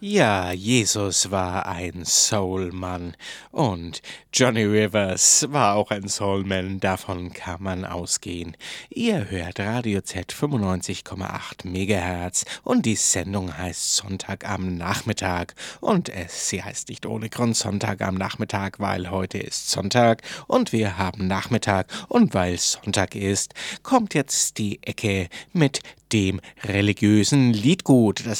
Ja, Jesus war ein Soulmann und Johnny Rivers war auch ein Soulman, davon kann man ausgehen. Ihr hört Radio Z 95,8 Megahertz und die Sendung heißt Sonntag am Nachmittag. Und sie heißt nicht ohne Grund Sonntag am Nachmittag, weil heute ist Sonntag und wir haben Nachmittag. Und weil Sonntag ist, kommt jetzt die Ecke mit dem religiösen Liedgut. Das